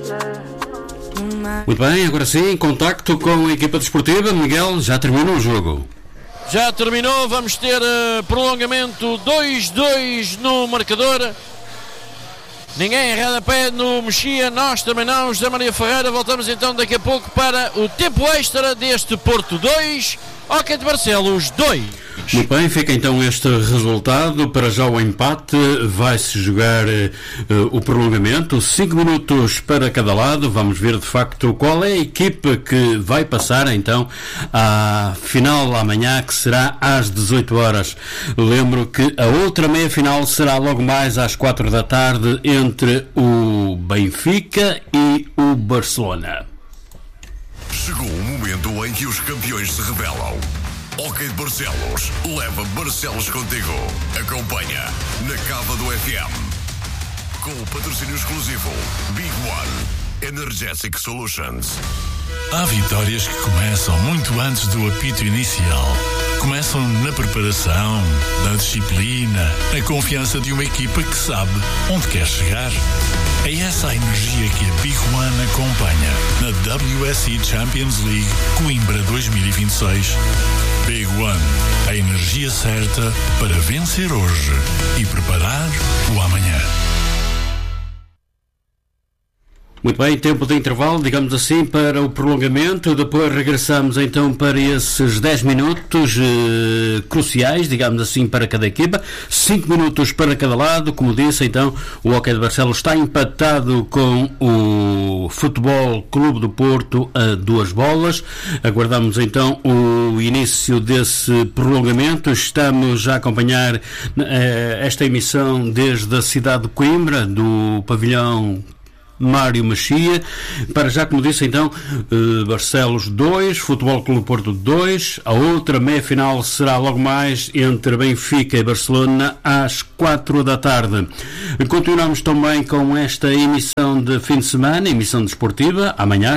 Muito bem, agora sim, contacto com a equipa desportiva. Miguel, já terminou o jogo? Já terminou, vamos ter prolongamento 2-2 no marcador. Ninguém arreda pé no Mexia, nós também não. José Maria Ferreira, voltamos então daqui a pouco para o tempo extra deste Porto 2, Hóquei de Barcelos 2. Muito bem, fica então este resultado. Para já o empate, vai-se jogar o prolongamento, 5 minutos para cada lado. Vamos ver de facto qual é a equipa que vai passar então à final amanhã, que será às 18 horas. Lembro que a outra meia-final será logo mais às 4 da tarde entre o Benfica e o Barcelona. Chegou o momento em que os campeões se revelam. Hóquei de Barcelos, leva Barcelos contigo. Acompanha na Cava do FM. Com o patrocínio exclusivo Big One Energetic Solutions. Há vitórias que começam muito antes do apito inicial. Começam na preparação, na disciplina, na confiança de uma equipa que sabe onde quer chegar. É essa a energia que a Big One acompanha na WSC Champions League Coimbra 2026. Big One, a energia certa para vencer hoje e preparar o amanhã. Muito bem, tempo de intervalo, digamos assim, para o prolongamento. Depois regressamos então para esses 10 minutos cruciais, digamos assim, para cada equipa. 5 minutos para cada lado. Como disse, então, o Hóquei de Barcelos está empatado com o Futebol Clube do Porto a 2 bolas. Aguardamos então o início desse prolongamento. Estamos a acompanhar esta emissão desde a cidade de Coimbra, do pavilhão Mário Mexia. Para já, como disse então, Barcelos 2, Futebol Clube Porto 2. A outra meia-final será logo mais entre Benfica e Barcelona às 4 da tarde. Continuamos também com esta emissão de fim de semana, emissão desportiva. Amanhã,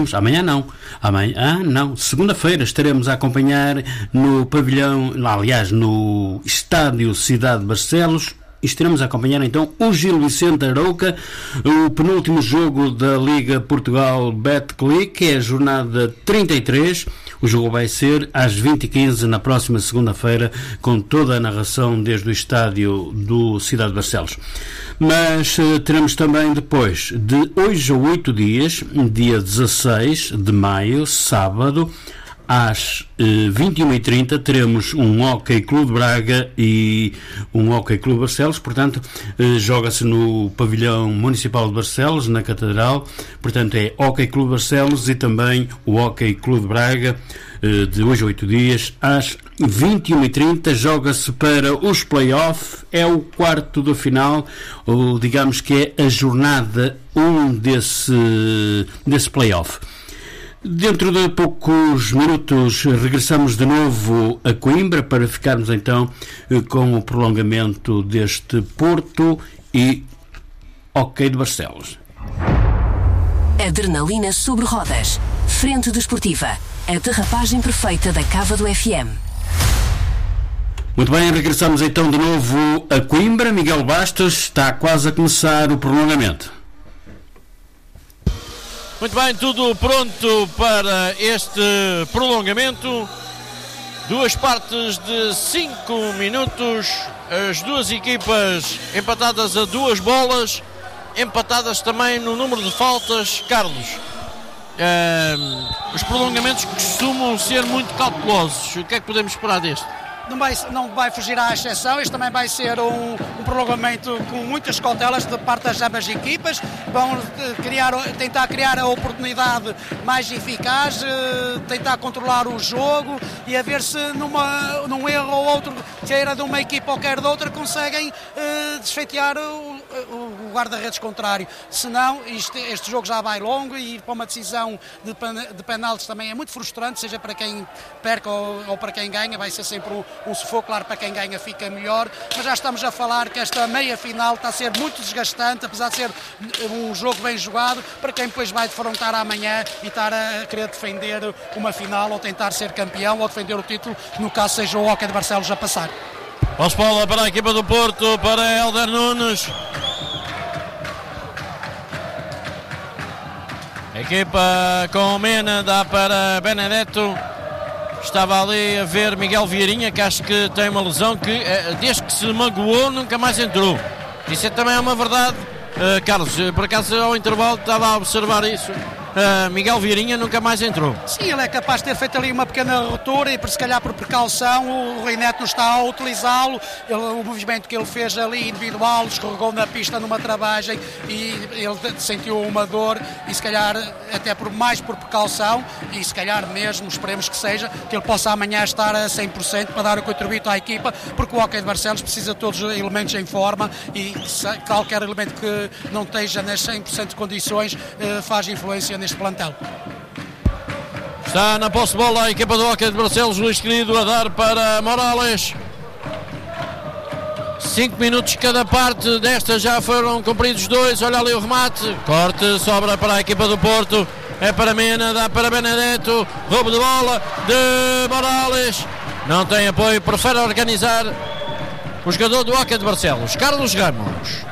segunda-feira estaremos a acompanhar no pavilhão, aliás, no estádio Cidade de Barcelos. Estaremos a acompanhar então o Gil Vicente Arouca, o penúltimo jogo da Liga Portugal Betclic, que é a jornada 33. O jogo vai ser às 20h15 na próxima segunda-feira, com toda a narração desde o estádio do Cidade de Barcelos. Mas teremos também depois, de hoje a 8 dias, dia 16 de maio, sábado, às 21h30 teremos um Hóquei Clube de Braga e um Hóquei Clube Barcelos. Portanto, joga-se no pavilhão municipal de Barcelos, na Catedral. Portanto, é Hóquei Clube Barcelos e também o Hóquei Clube de Braga, de hoje a 8 dias, às 21h30. Joga-se para os play-off, é o quarto da final, ou digamos que é a jornada 1 desse play-off. Dentro de poucos minutos regressamos de novo a Coimbra para ficarmos então com o prolongamento deste Porto e Hóquei de Barcelos. Adrenalina sobre rodas. Frente desportiva. A derrapagem perfeita da Cava do FM. Muito bem, regressamos então de novo a Coimbra. Miguel Bastos, está quase a começar o prolongamento. Muito bem, tudo pronto para este prolongamento. Duas partes de 5 minutos. As duas equipas empatadas a 2 bolas. Empatadas também no número de faltas. Carlos, os prolongamentos costumam ser muito cautelosos. O que é que podemos esperar deste? Não vai fugir à exceção. Este também vai ser um prolongamento com muitas cautelas de parte das ambas equipas. Vão tentar criar a oportunidade mais eficaz, tentar controlar o jogo e a ver se num erro ou outro, queira de uma equipa ou quer de outra, conseguem desfeitear o guarda-redes contrário. Senão, este jogo já vai longo e para uma decisão de penaltis também é muito frustrante, seja para quem perca ou para quem ganha. Vai ser sempre um sufoco. Claro, para quem ganha fica melhor, mas já estamos a falar que esta meia-final está a ser muito desgastante, apesar de ser um jogo bem jogado, para quem depois vai defrontar amanhã e estar a querer defender uma final ou tentar ser campeão ou defender o título, no caso seja o Hóquei de Barcelos a passar. Pós-bola para a equipa do Porto, para Hélder Nunes. A equipa com o Mena dá para Benedetto. Estava ali a ver Miguel Vieirinha, que acho que tem uma lesão que desde que se magoou nunca mais entrou. Isso também é uma verdade, Carlos. Por acaso ao intervalo estava a observar isso. Miguel Vieirinha nunca mais entrou. Sim, ele é capaz de ter feito ali uma pequena ruptura e se calhar por precaução o Rui Neto não está a utilizá-lo. O movimento que ele fez ali individual, escorregou na pista numa travagem e ele sentiu uma dor e se calhar até mais por precaução e se calhar mesmo, esperemos que seja, que ele possa amanhã estar a 100% para dar o contributo à equipa, porque o Hóquei de Barcelos precisa de todos os elementos em forma e qualquer elemento que não esteja nas 100% de condições faz influência neste plantel. Está na posse de bola a equipa do Hóquei de Barcelos. Luís Querido a dar para Morales. 5 minutos cada parte. Desta já foram cumpridos 2. Olha ali o remate. Corte, sobra para a equipa do Porto. É para Mena, dá para Benedetto. Roubo de bola de Morales. Não tem apoio, prefere organizar o jogador do Hóquei de Barcelos, Carlos Ramos.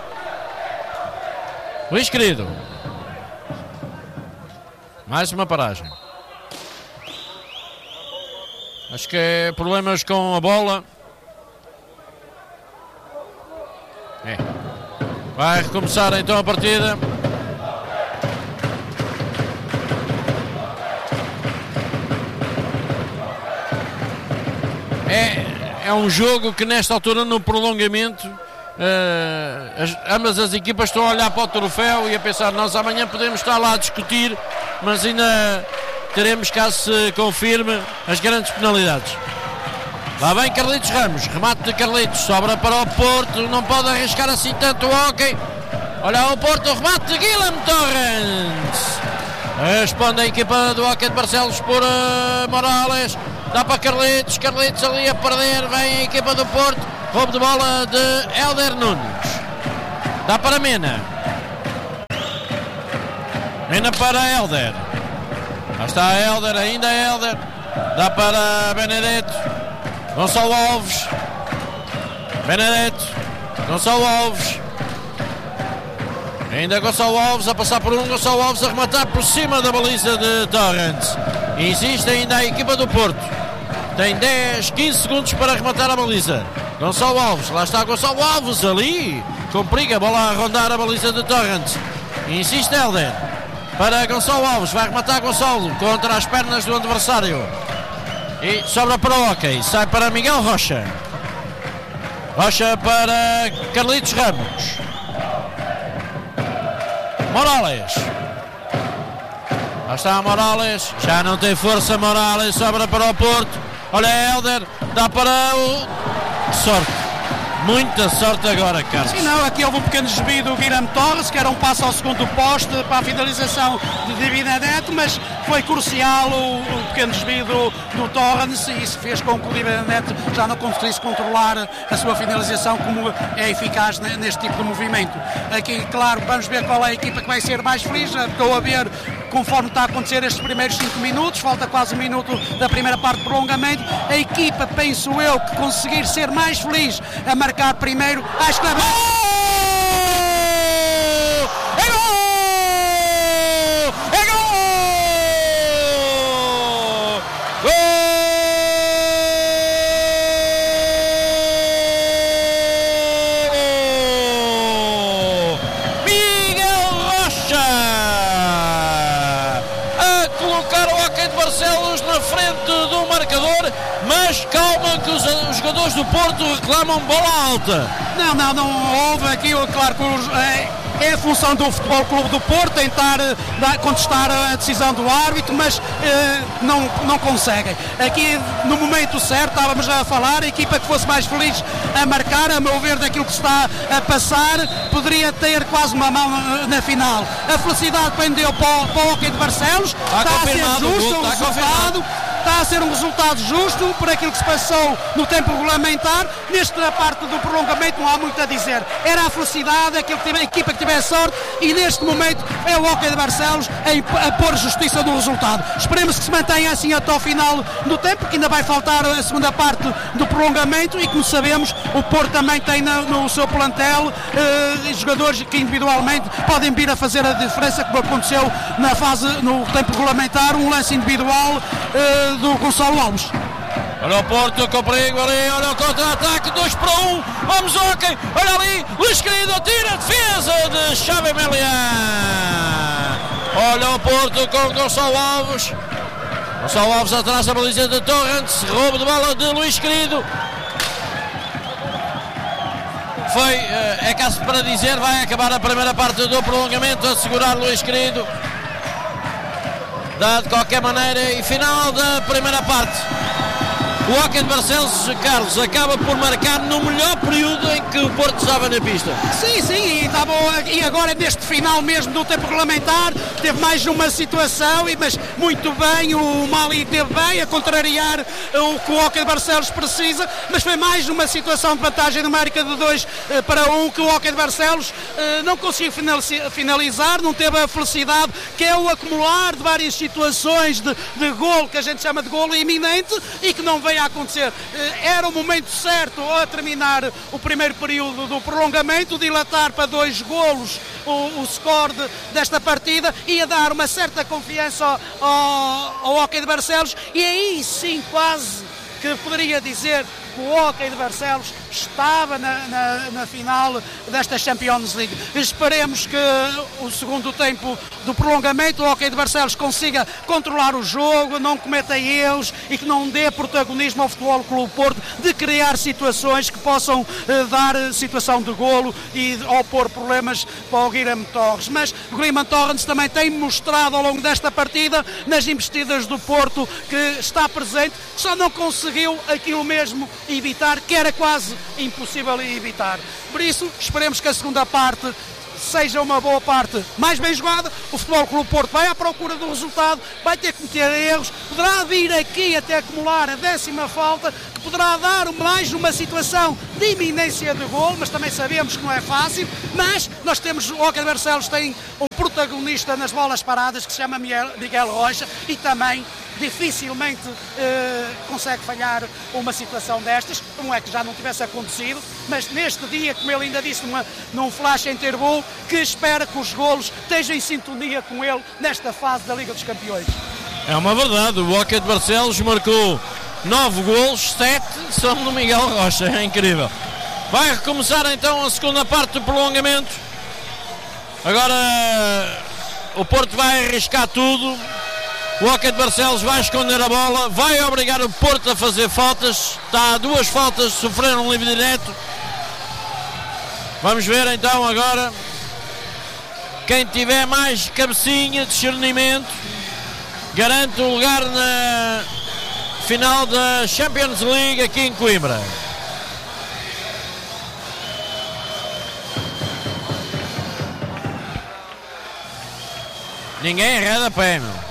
Luís Querido. Mais uma paragem. Acho que é problemas com a bola. Vai recomeçar então a partida. É um jogo que nesta altura no prolongamento ambas as equipas estão a olhar para o troféu e a pensar, nós amanhã podemos estar lá a discutir, mas ainda teremos, caso se confirme, as grandes penalidades. Lá vem Carlitos Ramos, remate de Carlitos, sobra para o Porto, não pode arriscar assim tanto o Hóquei. Olha o Porto, o remate de Guilherme Torrens. Responde a equipa do Hóquei de Barcelos por Morales, dá para Carlitos, Carlitos ali a perder, vem a equipa do Porto, roubo de bola de Hélder Nunes, dá para Mena. Mena para Hélder. Lá está Hélder, ainda Hélder. Dá para Benedetto. Gonçalo Alves. Benedetto. Gonçalo Alves. Ainda Gonçalo Alves a passar por Gonçalo Alves a rematar por cima da baliza de Torrens. Insiste ainda a equipa do Porto. Tem 10, 15 segundos para rematar a baliza. Gonçalo Alves, lá está Gonçalo Alves ali. Com perigo, a bola a rondar a baliza de Torrens. Insiste Hélder. Para Gonçalo Alves, vai rematar Gonçalo contra as pernas do adversário. E sobra para o Hóquei, sai para Miguel Rocha. Rocha para Carlitos Ramos. Morales. Lá está Morales, já não tem força Morales, sobra para o Porto. Olha Hélder, dá para o... Sorte. Muita sorte agora, Carlos. Sim, não, aqui houve um pequeno desvio do Guilherme Torres, que era um passo ao segundo poste para a finalização de Benedetto, mas foi crucial o pequeno desvio do Torrens e isso fez com que o Benedetto já não conseguisse controlar a sua finalização como é eficaz neste tipo de movimento. Aqui, claro, vamos ver qual é a equipa que vai ser mais feliz. Estou a ver conforme está a acontecer estes primeiros 5 minutos, falta quase 1 minuto da primeira parte de prolongamento. A equipa, penso eu, que conseguir ser mais feliz a marcar primeiro, acho que vai... Mas calma que os jogadores do Porto reclamam bola alta. Não houve aqui, claro que é a função do Futebol Clube do Porto tentar contestar a decisão do árbitro, mas não conseguem. Aqui no momento certo, estávamos a falar, a equipa que fosse mais feliz a marcar, a meu ver daquilo que se está a passar, poderia ter quase uma mão na final. A felicidade pendeu para o Hóquei de Barcelos, está a ser justo o resultado. está a ser um resultado justo por aquilo que se passou no tempo regulamentar. Nesta parte do prolongamento não há muito a dizer, era a felicidade, a equipa que tiver sorte, e neste momento é o Hóquei de Barcelos a pôr justiça no resultado. Esperemos que se mantenha assim até ao final do tempo, que ainda vai faltar a segunda parte do prolongamento, e como sabemos o Porto também tem no seu plantel jogadores que individualmente podem vir a fazer a diferença, como aconteceu no tempo regulamentar, um lance individual do Gonçalo Alves. Olha o Porto com perigo ali, olha o contra-ataque, 2-1, vamos Hóquei, olha ali, Luís Querido tira a defesa de Xavi Melian. Olha o Porto com Gonçalo Alves. Gonçalo Alves atrás da baliza de Torrents, roubo de bola de Luís Querido. É caso para dizer, vai acabar a primeira parte do prolongamento, a segurar Luís Querido. Dá de qualquer maneira, e final da primeira parte. O Hóquei de Barcelos, Carlos, acaba por marcar no melhor período em que o Porto estava na pista. Sim, e agora neste final mesmo do tempo regulamentar, teve mais uma situação, mas muito bem, o Mali teve bem a contrariar o que o Hóquei de Barcelos precisa, mas foi mais uma situação de vantagem numérica de 2-1 que o Hóquei de Barcelos não conseguiu finalizar, não teve a felicidade, que é o acumular de várias situações de golo, que a gente chama de golo iminente, e que não veio a acontecer. Era o momento certo a terminar o primeiro período do prolongamento, dilatar para 2 golos o score desta partida, ia dar uma certa confiança ao Hóquei de Barcelos, e aí sim quase que poderia dizer que o Hóquei de Barcelos estava na final desta Champions League. Esperemos que o segundo tempo do prolongamento o Hóquei de Barcelos consiga controlar o jogo, não cometa erros e que não dê protagonismo ao Futebol Clube Porto de criar situações que possam dar situação de golo e opor problemas para o Guilherme Torres. Mas o Guilherme Torres também tem mostrado ao longo desta partida, nas investidas do Porto, que está presente, só não conseguiu aquilo mesmo evitar, que era quase impossível evitar. Por isso, esperemos que a segunda parte seja uma boa parte mais bem jogada. O Futebol Clube Porto vai à procura do resultado, vai ter que cometer erros, poderá vir aqui até acumular a 10ª falta, que poderá dar mais uma situação de iminência de gol, mas também sabemos que não é fácil. Mas nós temos, o Hóquei de Barcelos tem um protagonista nas bolas paradas que se chama Miguel Rocha, e também dificilmente consegue falhar uma situação destas, como é que já não tivesse acontecido, mas neste dia, como ele ainda disse num flash intervalo, que espera que os golos estejam em sintonia com ele nesta fase da Liga dos Campeões. É uma verdade, o Hóquei de Barcelos marcou 9 golos, 7 são do Miguel Rocha, é incrível. Vai recomeçar então a segunda parte do prolongamento. Agora o Porto vai arriscar tudo. O Hóquei de Barcelos vai esconder a bola, vai obrigar o Porto a fazer faltas. Está a 2 faltas, sofreram um livre direto. Vamos ver então agora quem tiver mais cabecinha, discernimento, garante o lugar na final da Champions League aqui em Coimbra. Ninguém arreda pé, meu.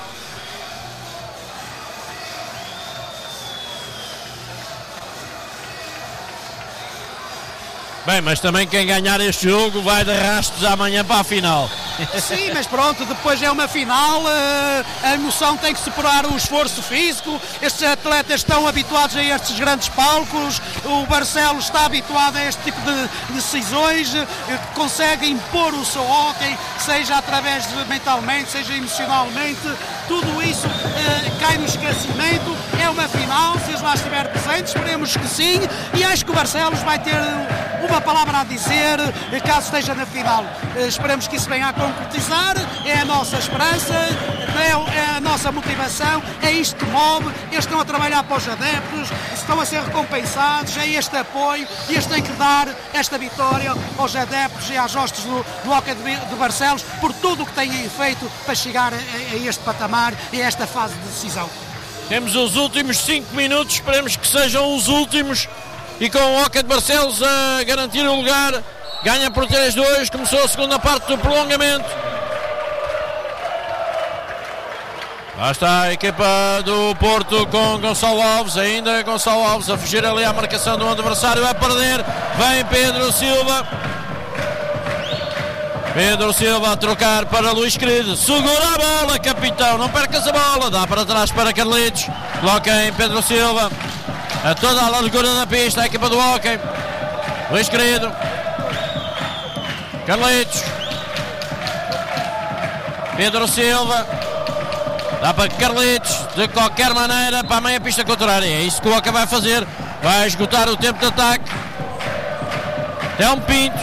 Bem, mas também quem ganhar este jogo vai de rastros amanhã para a final. Sim, mas pronto, depois é uma final, a emoção tem que superar o esforço físico. Estes atletas estão habituados a estes grandes palcos, o Barcelos está habituado a este tipo de decisões, consegue impor o seu hóquei, seja através de mentalmente, seja emocionalmente, tudo isso cai no esquecimento. É uma final, se eles lá estiverem presentes, esperemos que sim, e acho que o Barcelos vai ter uma palavra a dizer caso esteja na final. Esperemos que isso venha a concretizar, é a nossa esperança, é a nossa motivação, é isto que move. Eles estão a trabalhar para os adeptos, estão a ser recompensados, é este apoio, e eles têm que dar esta vitória aos adeptos e às hostes do Hóquei de Barcelos por tudo o que têm feito para chegar a este patamar e a esta fase de decisão. Temos os últimos 5 minutos, esperemos que sejam os últimos, e com o Hóquei de Barcelos a garantir o lugar, ganha por 3-2, começou a segunda parte do prolongamento. Lá está a equipa do Porto com Gonçalo Alves, ainda Gonçalo Alves a fugir ali à marcação do adversário, a perder, vem Pedro Silva. Pedro Silva a trocar para Luís Querido, segura a bola, capitão, não percas a bola, dá para trás para Carlitos, coloca em Pedro Silva, a toda a largura da pista, a equipa do hóquei. Luís Querido, Carlitos, Pedro Silva, dá para Carlitos, de qualquer maneira, para a meia pista contrária. É isso que o Oca vai fazer. Vai esgotar o tempo de ataque. Até um Pinto.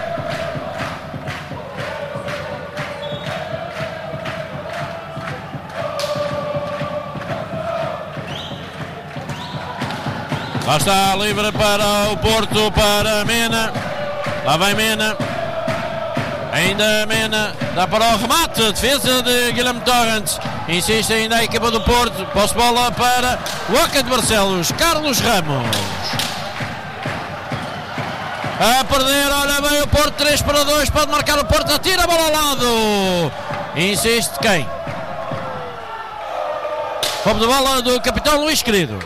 Lá está, livre para o Porto, para Mena. Lá vai Mena. Ainda Mena, dá para o remate, defesa de Guilherme Torrent. Insiste ainda a equipa do Porto. Posse bola para o Oca de Barcelos, Carlos Ramos. A perder, olha bem o Porto, 3-2, pode marcar o Porto, atira a bola ao lado. Insiste quem? Roubo de bola do capitão Luís Querido.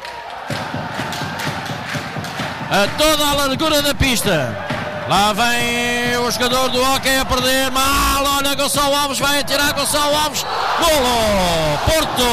A toda a largura da pista. Lá vem o jogador do hóquei a perder, mal, olha Gonçalo Alves, vai atirar Gonçalo Alves, golo, Porto!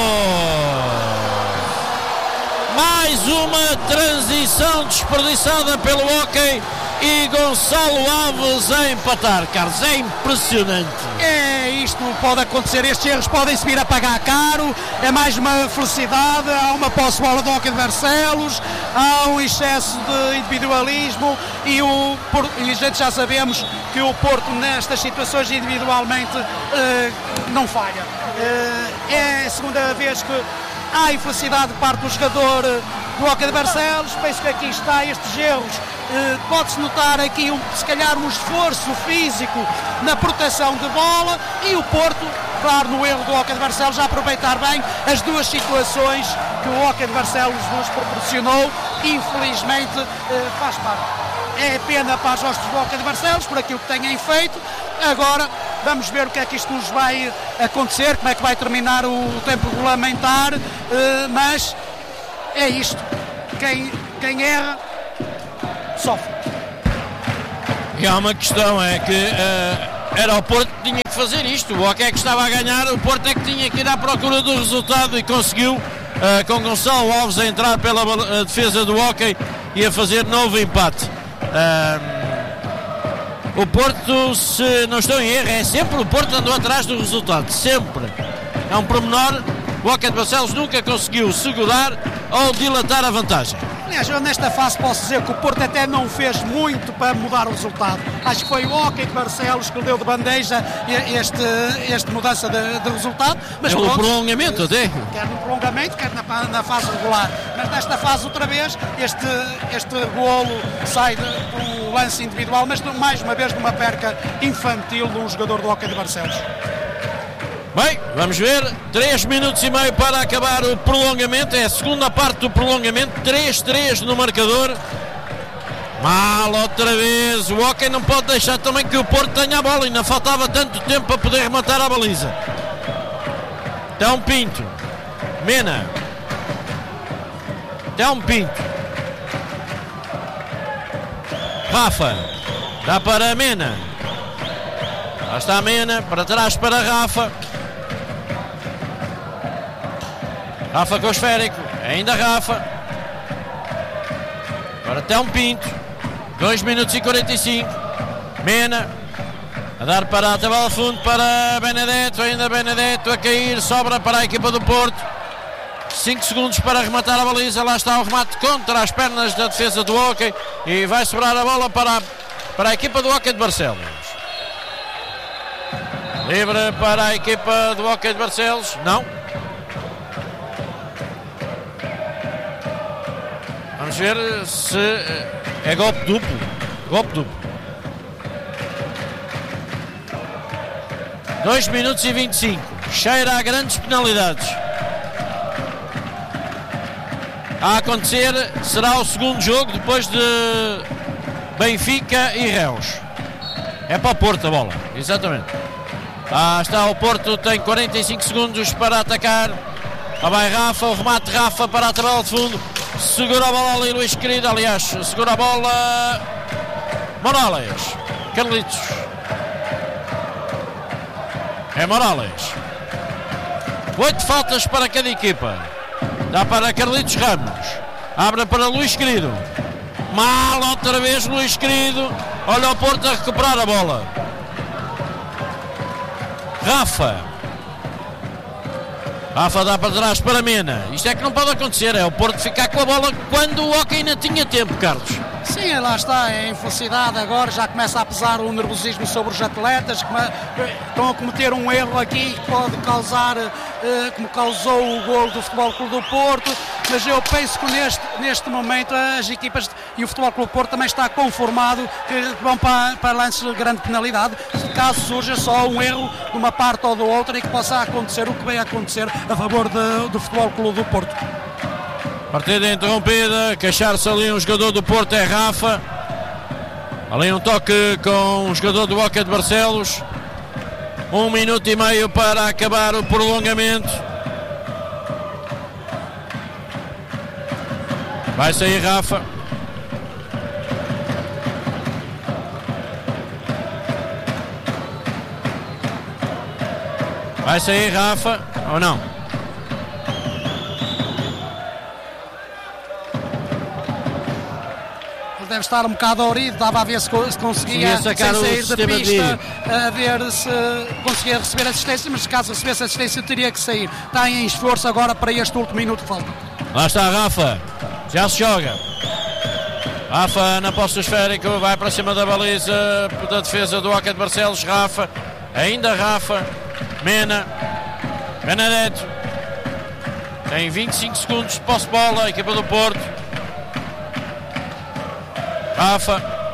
Mais uma transição desperdiçada pelo hóquei e Gonçalo Alves a empatar, Carlos, é impressionante. É, isto pode acontecer, estes erros podem se vir a pagar caro, é mais uma felicidade, há uma posse-bola do Oca de Barcelos, há um excesso de individualismo e a gente já sabemos que o Porto nestas situações individualmente não falha. É a segunda vez que há infelicidade de parte do jogador do Oca de Barcelos, penso que aqui está estes erros. Pode-se notar aqui se calhar um esforço físico na proteção de bola e o Porto, claro, no erro do Oca de Barcelos, a aproveitar bem as duas situações que o Oca de Barcelos nos proporcionou, infelizmente faz parte. É pena para os hóspedes do Oca de Barcelos por aquilo que têm feito. Agora vamos ver o que é que isto nos vai acontecer, como é que vai terminar o tempo regulamentar, mas é isto, quem erra sofre. E há uma questão, é que era o Porto que tinha que fazer isto, o Oca é que estava a ganhar, o Porto é que tinha que ir à procura do resultado e conseguiu, com Gonçalo Alves a entrar pela defesa do Oca e a fazer novo empate. O Porto, se não estou em erro, é sempre o Porto andou atrás do resultado, sempre. É um pormenor, o Oca de Barcelos nunca conseguiu segurar ou dilatar a vantagem. Aliás, eu nesta fase posso dizer que o Porto até não fez muito para mudar o resultado. Acho que foi o Oca de Barcelos que deu de bandeja esta mudança de resultado. Mas pelo prolongamento até. Quer no prolongamento, quer na fase regular. Mas nesta fase outra vez, este golo sai do lance individual, mas mais uma vez de uma perca infantil de um jogador do Oca de Barcelos. Bem, vamos ver, 3 minutos e meio para acabar o prolongamento, é a segunda parte do prolongamento, 3-3 no marcador. Mal outra vez, o Oca não pode deixar também que o Porto tenha a bola, ainda faltava tanto tempo para poder rematar a baliza. Então Pinto, Mena, então Pinto, Rafa, dá para Mena, lá está a Mena, para trás para Rafa. Rafa com o esférico, ainda Rafa. Agora até um Pinto. 2 minutos e 45. Mena a dar para a tabela fundo para Benedetto. Ainda Benedetto a cair. Sobra para a equipa do Porto. 5 segundos para rematar a baliza. Lá está o remate contra as pernas da defesa do Oca. E vai sobrar a bola para a equipa do Oca de Barcelos. Livre para a equipa do Oca de Barcelos. Não. Vamos ver se é golpe duplo. Golpe duplo. 2 minutos e 25. Cheira a grandes penalidades. A acontecer será o segundo jogo depois de Benfica e Reus. É para o Porto a bola. Exatamente. Está o Porto, tem 45 segundos para atacar. Lá vai Rafa, o remate Rafa para a tabela de fundo. Segura a bola ali Luís Querido, aliás, segura a bola Morales. Carlitos. É Morales. 8 faltas para cada equipa. Dá para Carlitos Ramos. Abre para Luís Querido. Mal outra vez Luís Querido. Olha o Porto a recuperar a bola. Rafa dá para trás para Mena. Isto é que não pode acontecer, é o Porto ficar com a bola quando o Hockey ainda tinha tempo, Carlos. Sim, lá está, é infelicidade agora, já começa a pesar o nervosismo sobre os atletas, que estão a cometer um erro aqui que pode causar, como causou o golo do Futebol Clube do Porto, mas eu penso que neste momento as equipas e o Futebol Clube do Porto também está conformado que vão para lances de grande penalidade, caso surja só um erro de uma parte ou da outra e que possa acontecer o que vai acontecer a favor do Futebol Clube do Porto. Partida interrompida, queixar-se ali um jogador do Porto é Rafa. Ali um toque com um jogador do Hockey de Barcelos. 1 minuto e meio para acabar o prolongamento. Vai sair Rafa. Vai sair Rafa ou não? Deve estar um bocado aurido, estava a ver se conseguia sacar sair da pista, a ver se conseguia receber assistência, mas caso recebesse assistência teria que sair. Está em esforço agora para este último minuto que falta. Lá está Rafa, já se joga. Rafa na posse esférico, vai para cima da baliza da defesa do Hockey de Barcelos. Rafa, ainda Rafa, Mena, Benedetto. Tem 25 segundos de posse de bola, a equipa do Porto. Rafa.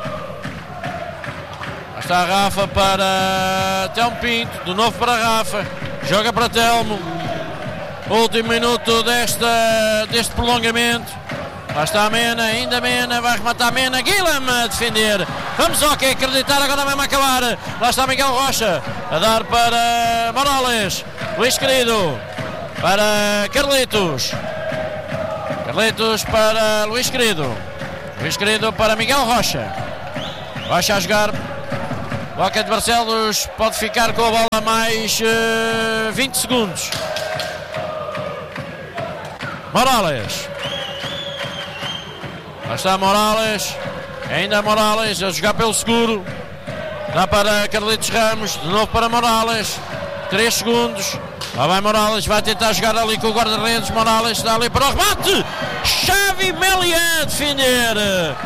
Lá está a Rafa para Telmo Pinto. De novo para Rafa. Joga para Telmo. Último minuto deste prolongamento. Lá está a Mena. Ainda Mena. Vai rematar a Mena. Guilherme a defender. Vamos ok, acreditar. Agora mesmo a acabar. Lá está Miguel Rocha. A dar para Morales. Luís Querido. Para Carlitos. Carlitos para Luís Querido. Luís Querido para Miguel Rocha. Rocha a jogar. O Hockey de Barcelos pode ficar com a bola mais 20 segundos. Morales. Lá está Morales. Ainda Morales a jogar pelo seguro. Dá para Carlitos Ramos. De novo para Morales. 3 segundos. Lá vai Morales, vai tentar jogar ali com o guarda-redes. Morales dá ali para o remate. Xavi Melian a defender.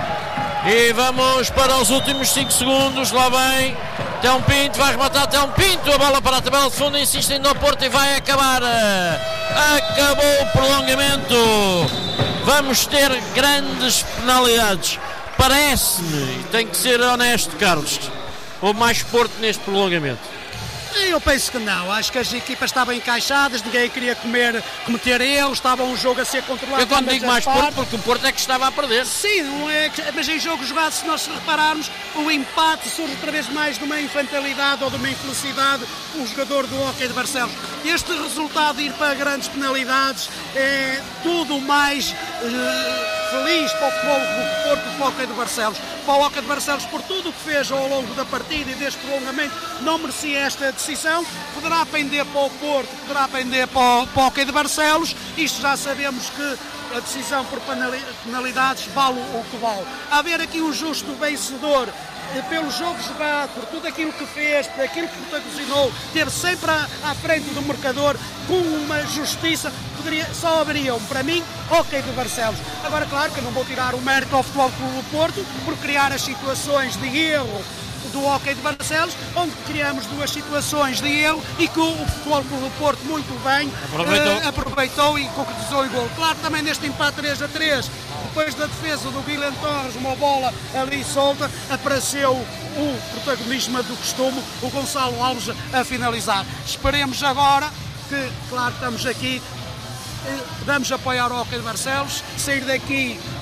E vamos para os últimos 5 segundos. Lá vem Telmo Pinto, vai rematar Telmo Pinto. A bola para a tabela de fundo, insiste ainda ao Porto e vai acabar. Acabou o prolongamento. Vamos ter grandes penalidades. Parece-me, e tenho que ser honesto, Carlos, houve mais Porto neste prolongamento. Eu penso que não, acho que as equipas estavam encaixadas, ninguém queria cometer erros, estava um jogo a ser controlado. Eu quando digo mais Porto, porque o Porto é que estava a perder. Sim, não é, mas em jogo jogado, se nós repararmos, o empate surge outra vez mais de uma infantilidade ou de uma infelicidade um jogador do Hockey de Barcelos. Este resultado de ir para grandes penalidades é tudo mais feliz para o futebol do Porto do Hockey de Barcelos. Para o Hockey de Barcelos, por tudo o que fez ao longo da partida e deste prolongamento, não merecia esta decisão. Poderá pender para o Porto, poderá pender para o Hockey de Barcelos. Isto já sabemos que a decisão por penalidades vale o que vale. Haver aqui um justo vencedor pelo jogo jogado, por tudo aquilo que fez, por aquilo que protagoninou, teve sempre à frente do marcador com uma justiça, só haveriam, para mim, Hockey de Barcelos. Agora, claro que eu não vou tirar o mérito ao Futebol Clube do Porto por criar as situações de erro do Hockey de Barcelos, onde criamos duas situações de erro e que o Futebol Clube do Porto muito bem aproveitou e concretizou o gol. Claro, também neste empate 3-3, depois da defesa do Guilherme Torres, uma bola ali solta, apareceu o protagonismo do costume, o Gonçalo Alves a finalizar. Esperemos agora que, claro, estamos aqui, vamos apoiar o Hockey de Barcelos, sair daqui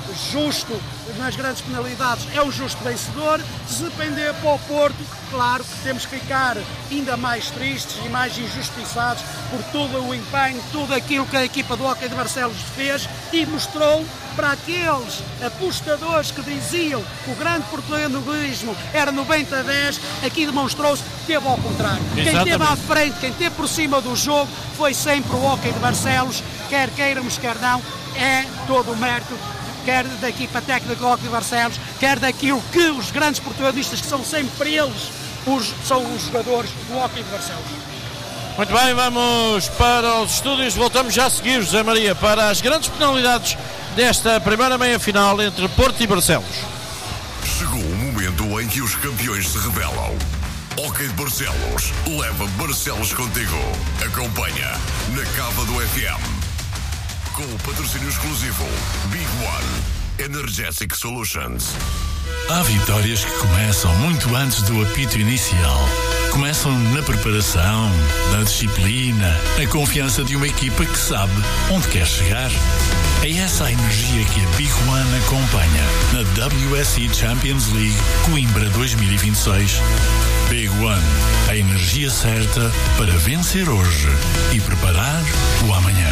justo nas grandes penalidades, é o justo vencedor. Se pender para o Porto, claro que temos que ficar ainda mais tristes e mais injustiçados por todo o empenho, tudo aquilo que a equipa do Hóquei de Barcelos fez e mostrou para aqueles apostadores que diziam que o grande protagonismo era 90-10, aqui demonstrou-se que teve ao contrário. Exatamente. Quem esteve à frente, quem esteve por cima do jogo foi sempre o Hóquei de Barcelos, quer queiramos, quer não, é todo o mérito, quer da equipa técnica do Hóquei de Barcelos, quer daquilo que os grandes protagonistas, que são sempre eles, são os jogadores do Hóquei de Barcelos. Muito bem, vamos para os estúdios, voltamos já a seguir, José Maria, para as grandes penalidades desta primeira meia-final entre Porto e Barcelos. Chegou o momento em que os campeões se revelam. Hóquei de Barcelos leva Barcelos contigo. Acompanha na Cava do FM. Com o patrocínio exclusivo Big One Energetic Solutions. Há vitórias que começam muito antes do apito inicial. Começam na preparação, na disciplina, na confiança de uma equipa que sabe onde quer chegar. É essa a energia que a Big One acompanha na WSC Champions League Coimbra 2026. Big One, a energia certa para vencer hoje e preparar o amanhã.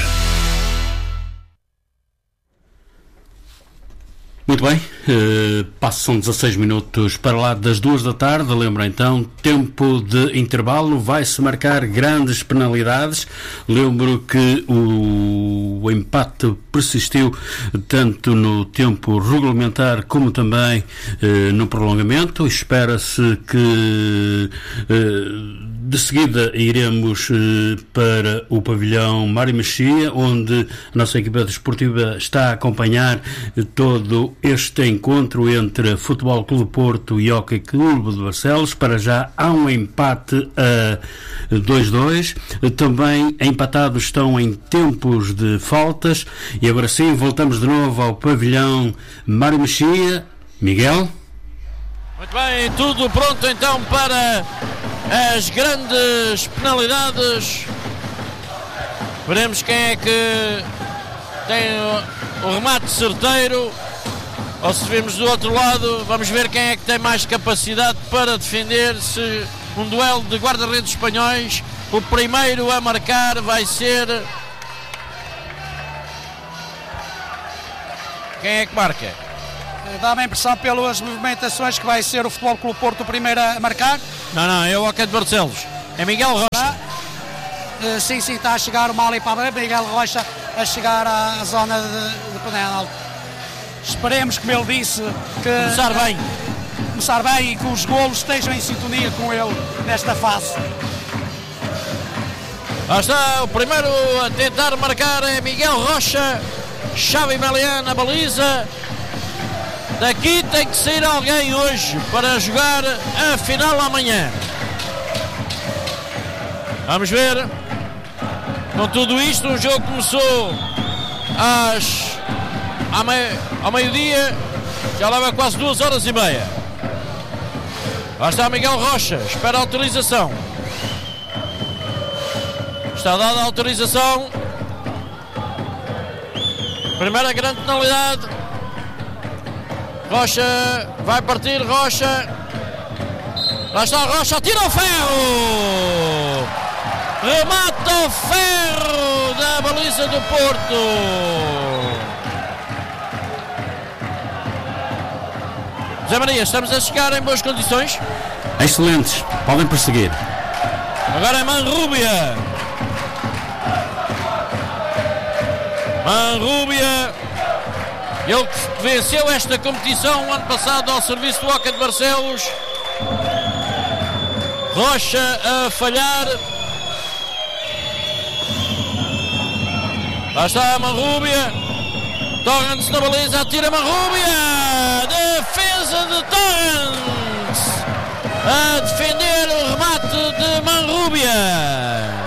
Muito bem, passam 16 minutos para lá das 2 da tarde. Lembro então, tempo de intervalo, vai-se marcar grandes penalidades. Lembro que o empate persistiu tanto no tempo regulamentar como também no prolongamento. Espera-se que de seguida iremos para o pavilhão Mário Mexia, onde a nossa equipa desportiva está a acompanhar todo este encontro entre Futebol Clube Porto e Hóquei Clube de Barcelos. Para já há um empate a 2-2. Também empatados estão em tempos de faltas. E agora sim, voltamos de novo ao pavilhão Mário Mexia. Miguel? Muito bem, tudo pronto então para as grandes penalidades. Veremos quem é que tem o remate certeiro. Ou se vemos do outro lado, vamos ver quem é que tem mais capacidade para defender-se. Um duelo de guarda-redes espanhóis. O primeiro a marcar vai ser... Quem é que marca? Dá-me a impressão pelas movimentações que vai ser o Futebol Clube Porto o primeiro a marcar. Não, é o Hóquei de Barcelos. É Miguel Rocha. Sim, está a chegar o Mali para Miguel Rocha a chegar à zona de penalti. Esperemos, como ele disse, que começar bem e que os golos estejam em sintonia com ele nesta fase. Lá está, o primeiro a tentar marcar é Miguel Rocha. Xavi Melian na baliza. Daqui tem que sair alguém hoje para jogar a final amanhã. Vamos ver. Com tudo isto, o jogo começou ao meio-dia, já leva quase 2h30. Lá está Miguel Rocha, espera a autorização. Está dada a autorização. Primeira grande penalidade. Rocha vai partir, Rocha. Lá está Rocha, tira o ferro. Remata o ferro da baliza do Porto. José Maria, estamos a chegar em boas condições? Excelentes, podem prosseguir. Agora é Manrubia. Ele que venceu esta competição o ano passado ao serviço do Hóquei de Barcelos. Rocha a falhar. Lá está a Manrubia. Torrens na baliza, atira Manrubia. Defesa de Torrens. A defender o remate de Manrubia.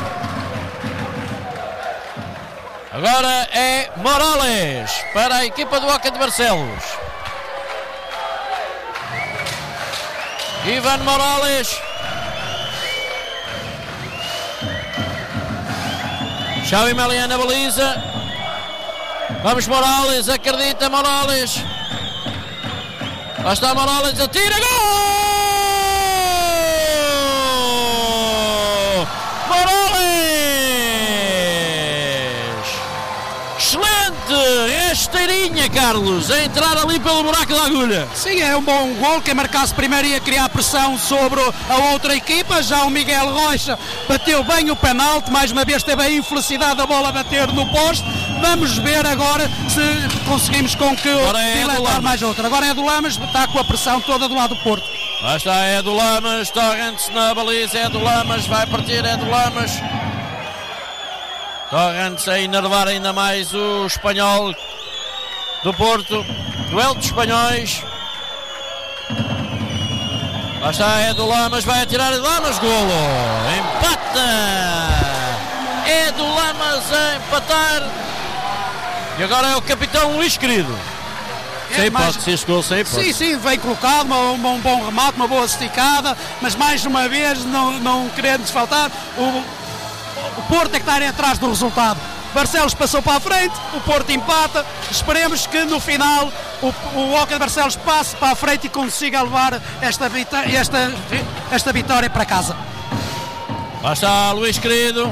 Agora é Morales para a equipa do Hóquei de Barcelos. Ivan Morales. Xavi Melian na baliza. Vamos Morales, acredita Morales. Lá está Morales, atira, gol! Rasteirinha, Carlos, a entrar ali pelo buraco da agulha. Sim, é um bom gol. Quem marcasse primeiro ia criar pressão sobre a outra equipa. Já o Miguel Rocha bateu bem o penalti, mais uma vez teve a infelicidade da bola bater no poste. Vamos ver agora se conseguimos com que dilatar mais outra. Agora é do Lamas, está com a pressão toda do lado do Porto. Lá está, é do Lamas, Torrentes na baliza, é do Lamas, vai partir, é do Lamas. Torrentes a enervar ainda mais o espanhol do Porto. Duelo de espanhóis. Lá está, é do Lamas, vai atirar, é do Lamas, golo. Empata. É do Lamas a empatar. E agora é o capitão Luís Querido. Sem hipótese, este gol sem hipótese. Sim, vem colocado, um bom remate, uma boa esticada, mas mais uma vez, não querendo faltar, o Porto é que está aí atrás do resultado. Barcelos passou para a frente, o Porto empata. Esperemos que no final o Oca de Barcelos passe para a frente e consiga levar esta vitória para casa. Lá está Luís Querido.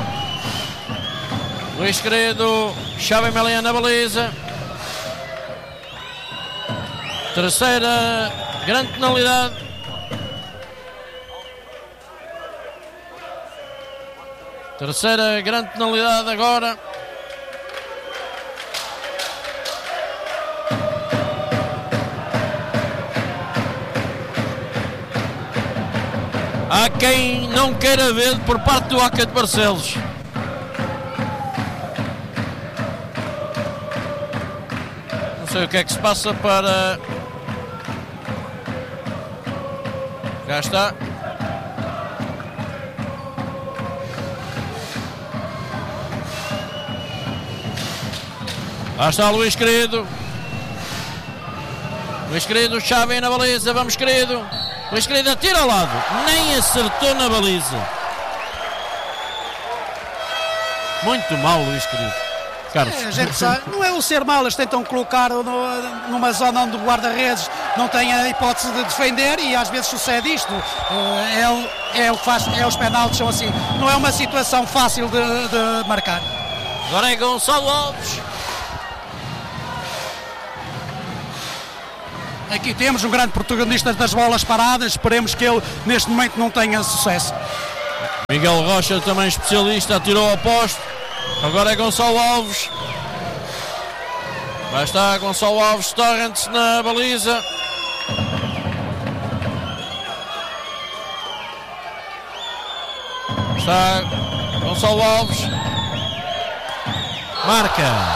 Luís Querido, Xavi Melian na baliza. Terceira grande penalidade. Terceira grande penalidade agora. Há quem não queira ver por parte do Oca de Barcelos. Não sei o que é que se passa para... Já está. Lá está Luís Querido. Luís Querido, Xavi na baliza. Vamos, Querido. Luís Querido atira ao lado. Nem acertou na baliza. Muito mal, Luís Querido. Carlos. A gente sabe, não é o ser mal, eles tentam colocar numa zona onde o guarda-redes não tem a hipótese de defender e às vezes sucede isto. É o que faz, os penaltis são assim. Não é uma situação fácil de marcar. Agora é Gonçalo Alves. Aqui temos um grande protagonista das bolas paradas. Esperemos que ele neste momento não tenha sucesso. Miguel Rocha também especialista, atirou ao poste. Agora é Gonçalo Alves. Lá está Gonçalo Alves, Torrentes na baliza. Está Gonçalo Alves. Marca.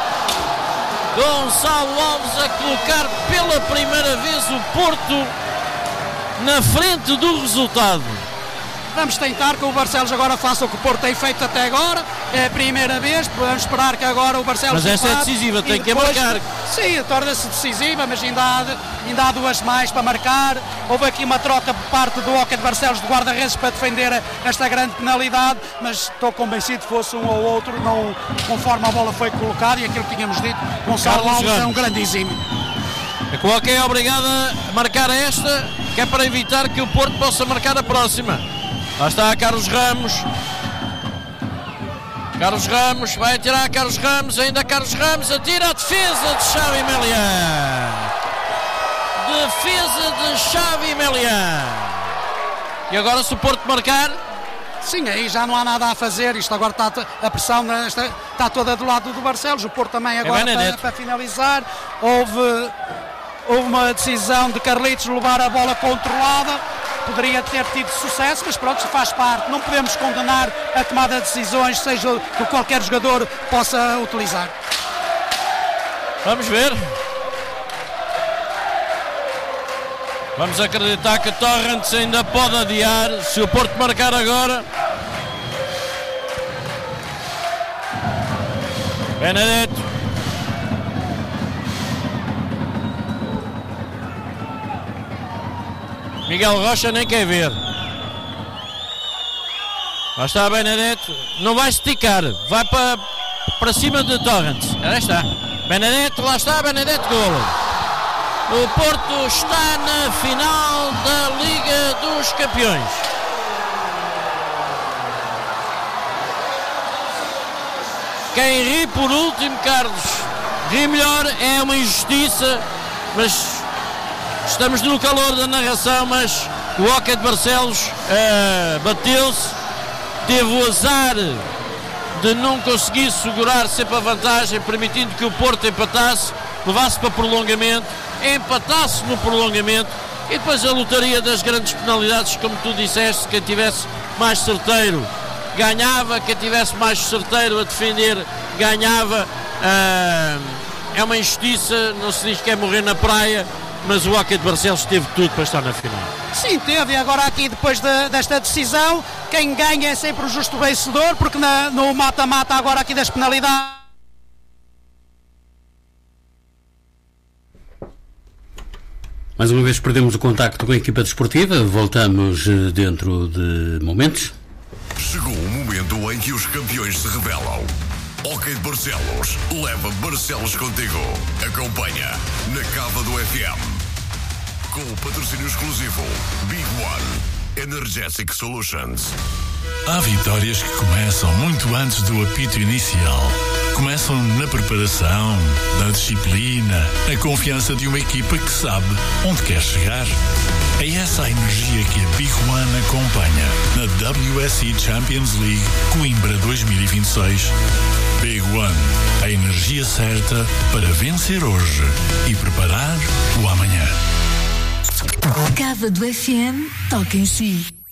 Gonçalo Alves a colocar pela primeira vez o Porto na frente do resultado. Vamos tentar que o Barcelos agora faça o que o Porto tem feito até agora. É a primeira vez, vamos esperar que agora o Barcelos... Mas esta é decisiva, tem que marcar. Sim, torna-se decisiva, mas ainda há duas mais para marcar. Houve aqui uma troca por parte do Oca de Barcelos de guarda-redes para defender esta grande penalidade, mas estou convencido que fosse um ou outro, não, conforme a bola foi colocada e aquilo que tínhamos dito, Gonçalo Alves é um grande exímio. O Oca é obrigado a marcar esta, que é para evitar que o Porto possa marcar a próxima. Lá está Carlos Ramos. Carlos Ramos, vai atirar Carlos Ramos, ainda Carlos Ramos, atira a defesa de Xavi Melian. Defesa de Xavi Melian. E agora se o Porto marcar... Sim, aí já não há nada a fazer, isto agora está a pressão está toda do lado do Barcelos, o Porto também agora para finalizar. Houve uma decisão de Carlitos levar a bola controlada. Poderia ter tido sucesso, mas pronto, faz parte. Não podemos condenar a tomada de decisões, seja que qualquer jogador possa utilizar. Vamos ver. Vamos acreditar que Torrentes ainda pode adiar. Se o Porto marcar agora. Benedetto. Miguel Rocha nem quer ver. Lá está Benedetto. Não vai esticar. Vai para para cima de Torrent. Aí está. Benedetto, lá está, Benedetto, golo. O Porto está na final da Liga dos Campeões. Quem ri por último, Carlos, ri melhor, é uma injustiça, mas estamos no calor da narração, mas o Hockey de Barcelos bateu-se, teve o azar de não conseguir segurar sempre a vantagem, permitindo que o Porto empatasse, levasse para prolongamento, empatasse no prolongamento e depois a lotaria das grandes penalidades, como tu disseste, quem tivesse mais certeiro ganhava, quem tivesse mais certeiro a defender ganhava. É uma injustiça, não se diz que é morrer na praia, mas o Hockey de Barcelos teve tudo para estar na final. Sim, teve, e agora aqui depois desta decisão, quem ganha é sempre o justo vencedor, porque no mata-mata agora aqui das penalidades. Mais uma vez perdemos o contacto com a equipa desportiva, voltamos dentro de momentos. Chegou o momento em que os campeões se revelam. Hockey de Barcelos leva Barcelos contigo. Acompanha na Cava do FM. Com o patrocínio exclusivo Big One Energetic Solutions. Há vitórias que começam muito antes do apito inicial. Começam na preparação, na disciplina, na confiança de uma equipa que sabe onde quer chegar. É essa a energia que a Big One acompanha na WSC Champions League Coimbra 2026. Big One, a energia certa para vencer hoje e preparar o amanhã. Cava do FM, toca em si.